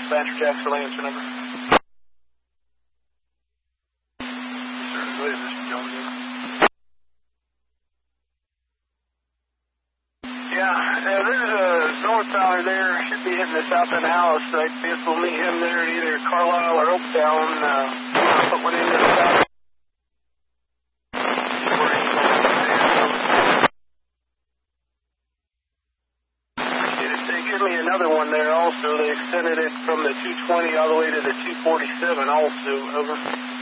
dispatcher, Jackson Lancer number. Yes, sir. Go ahead, Mr. Jones. Yeah, there's a north sounder there. Should be hitting the south end of Alice. So I guess we'll meet him there at either Carlisle or Oaktown. Put one in the south. They give me another one there also. They extended it from the 220 all the way to the 247 also. Over.